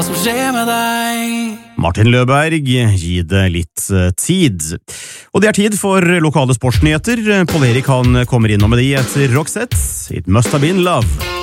som skjer med deg? Martin Løberg, gi det litt tid. Og det tid for lokale sportsnyheter. Pål Erik han kommer innom med de etter Roxette. It Must Have Been Love.